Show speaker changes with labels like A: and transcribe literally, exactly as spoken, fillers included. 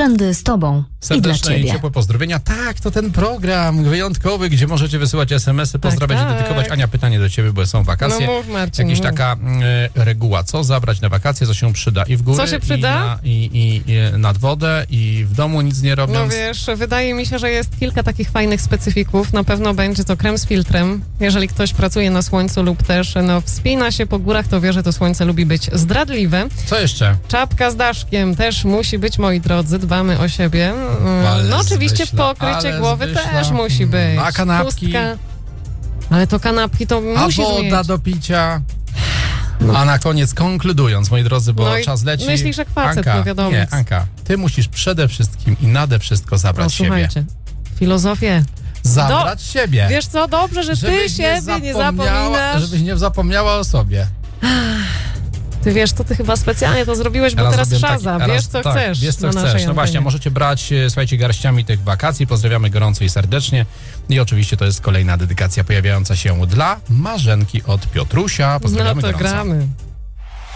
A: Trendy z Tobą i dla
B: Serdeczne i
A: Ciebie.
B: ciepłe pozdrowienia. Tak, to ten program wyjątkowy, gdzie możecie wysyłać es em esy, pozdrawiać
C: tak,
B: i dedykować. Ania, pytanie do Ciebie, bo są wakacje.
C: No mów, Marcin,
B: Jakaś
C: mów.
B: taka y, reguła, co zabrać na wakacje, co się przyda i w górę,
C: Co się przyda?
B: I, na, i, i, i nad wodę, i w domu nic nie robiąc.
C: No wiesz, wydaje mi się, że jest kilka takich fajnych specyfików. Na pewno będzie to krem z filtrem. Jeżeli ktoś pracuje na słońcu lub też no, wspina się po górach, to wie, że to słońce lubi być zdradliwe.
B: Co jeszcze?
C: Czapka z daszkiem też musi być, moi drodzy, dbamy o siebie.
B: Ale
C: No oczywiście
B: zmyśla,
C: pokrycie
B: ale
C: głowy
B: zmyśla.
C: też musi być.
B: A kanapki?
C: Pustka. Ale to kanapki to
B: A
C: musisz
B: woda
C: mieć.
B: do picia? A na koniec konkludując, moi drodzy, bo
C: No i
B: czas leci.
C: myślisz, jak facet,
B: Anka,
C: no wiadomo.
B: Nie, Anka, ty musisz przede wszystkim i nade wszystko
C: No
B: zabrać siebie.
C: słuchajcie, filozofię.
B: Zabrać siebie.
C: Wiesz co, dobrze, że ty
B: Żebyś
C: siebie nie
B: zapomniała-
C: zapominasz.
B: Żebyś nie zapomniała o sobie.
C: Ty wiesz, to ty chyba specjalnie to zrobiłeś, bo teraz
B: zrobiłem
C: szaza.
B: taki-
C: Wiesz,
B: raz-
C: co
B: tak,
C: chcesz
B: Wiesz, co
C: na
B: chcesz.
C: naszej
B: No właśnie,
C: antenie.
B: możecie brać, e, słuchajcie, garściami tych wakacji. Pozdrawiamy gorąco i serdecznie. I oczywiście to jest kolejna dedykacja pojawiająca się dla Marzenki od Piotrusia.
C: No
B: Pozdrawiamy
C: to
B: gorąco.
C: gramy.